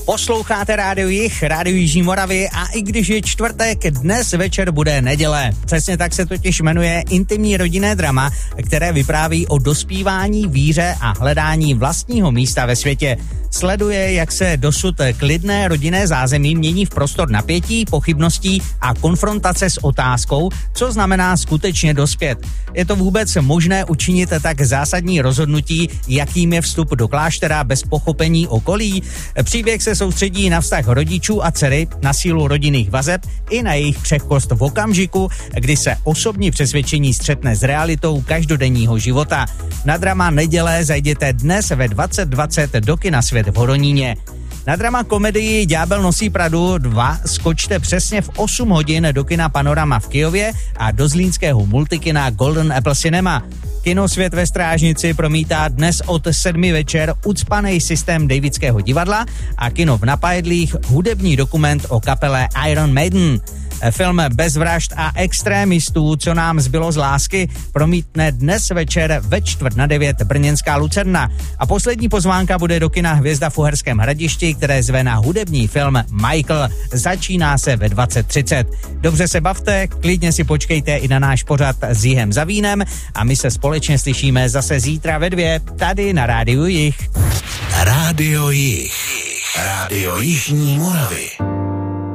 Posloucháte Rádio Jih, Rádio Jižní Moravy a i když je čtvrtek, dnes večer bude neděle. Přesně tak se totiž jmenuje intimní rodinné drama, které vypráví o dospívání, víře a hledání vlastního místa ve světě. Sleduje, jak se dosud klidné rodinné zázemí mění v prostor napětí, pochybností a konfrontace s otázkou, co znamená skutečně dospět. Je to vůbec možné učinit tak zásadní rozhodnutí, jakým je vstup do kláštera bez pochopení okolí? Příběh se soustředí na vztah rodičů a dcery, na sílu rodinných vazeb i na jejich křehkost v okamžiku, kdy se osobní přesvědčení střetne s realitou každodenního života. Na drama Neděle zajděte dnes ve 20:20 do kina Svět v Hodoníně. Na drama komedii Ďábel nosí Pradu 2 skočte přesně v 8 hodin do kina Panorama v Kyjově a do zlínského multikina Golden Apple Cinema. Kino Svět ve Strážnici promítá dnes od 7 večer ucpanej systém Davidského divadla a kino v Napajedlých hudební dokument o kapele Iron Maiden. Film Bez vražd a extrémistů, co nám zbylo z lásky, promítne dnes večer ve 8:45 brněnská Lucerna. A poslední pozvánka bude do kina Hvězda v Uherském Hradišti, které zve na hudební film Michael. Začíná se ve 20:30. Dobře se bavte, klidně si počkejte i na náš pořad s Jihem za vínem a my se společně slyšíme zase zítra ve 2 tady na Rádiu Jih. Rádio Jih. Rádio Jižní Moravy.